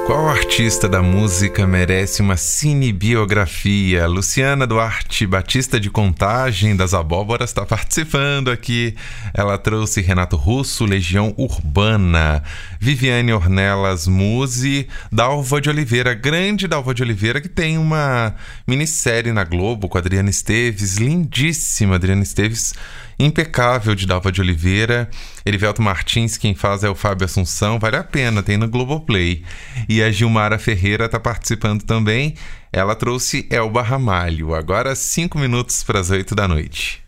Qual artista da música merece uma cinebiografia? Luciana Duarte Batista de Contagem, das Abóboras, está participando aqui. Ela trouxe Renato Russo, Legião Urbana, Viviane Ornelas Musi, Dalva de Oliveira, grande Dalva de Oliveira, que tem uma minissérie na Globo com a Adriana Esteves, lindíssima Adriana Esteves, impecável, de Dalva de Oliveira. Erivelto Martins, quem faz é o Fábio Assunção, vale a pena, tem no Globoplay. E a Gilmara Ferreira está participando também. Ela trouxe Elba Ramalho. Agora 5 minutos para as 8 da noite.